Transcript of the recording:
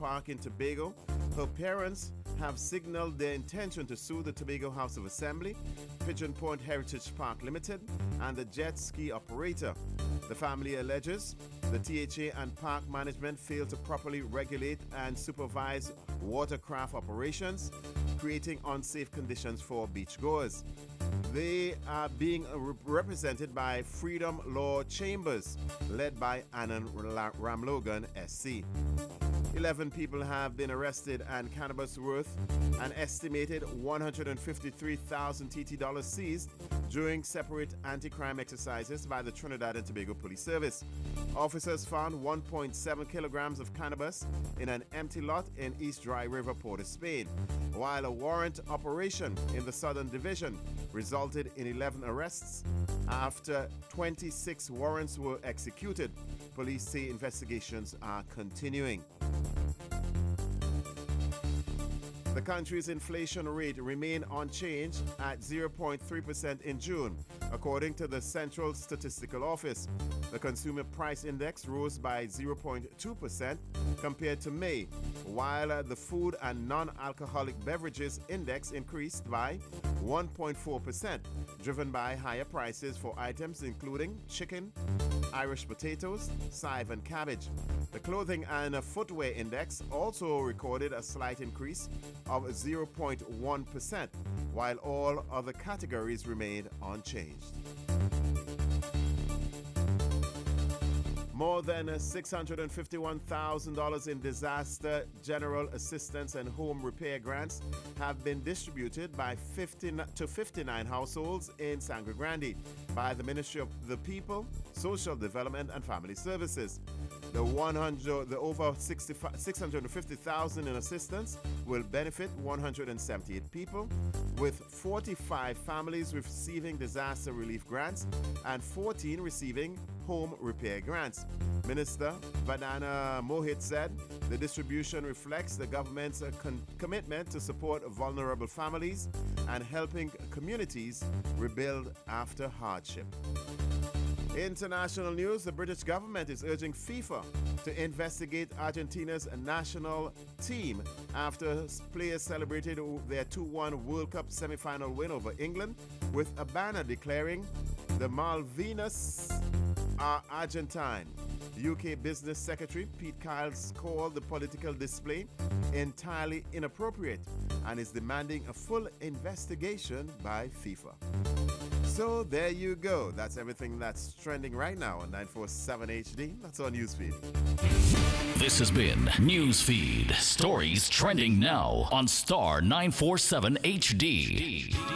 Park in Tobago, her parents have signaled their intention to sue the Tobago House of Assembly, Pigeon Point Heritage Park Limited, and the jet ski operator. The family alleges the THA and park management failed to properly regulate and supervise watercraft operations, creating unsafe conditions for beachgoers. They are being represented by Freedom Law Chambers, led by Anand Ramlogan SC. 11 people have been arrested and cannabis worth an estimated $153,000 TT seized during separate anti-crime exercises by the Trinidad and Tobago Police Service. Officers found 1.7 kilograms of cannabis in an empty lot in East Dry River, Port of Spain, while a warrant operation in the Southern Division resulted in 11 arrests. After 26 warrants were executed, police say investigations are continuing. The country's inflation rate remained unchanged at 0.3% in June, according to the Central Statistical Office. The Consumer Price Index rose by 0.2% compared to May, while the Food and Non-Alcoholic Beverages Index increased by 1.4%, driven by higher prices for items including chicken, Irish potatoes, chive and cabbage. The Clothing and Footwear Index also recorded a slight increase of 0.1%, while all other categories remained unchanged. More than $651,000 in disaster, general assistance, and home repair grants have been distributed by 59 households in Sangre Grande by the Ministry of the People, Social Development and Family Services. The over $650,000 in assistance will benefit 178 people, with 45 families receiving disaster relief grants and 14 receiving home repair grants. Minister Vandana Mohit said the distribution reflects the government's commitment to support vulnerable families and helping communities rebuild after hardship. International news, the British government is urging FIFA to investigate Argentina's national team after players celebrated their 2-1 World Cup semi-final win over England with a banner declaring the Malvinas are Argentine. UK Business Secretary Pete Kiles called the political display entirely inappropriate and is demanding a full investigation by FIFA. So there you go. That's everything that's trending right now on 947 HD. That's our newsfeed. This has been Newsfeed. Stories trending now on Star 947 HD.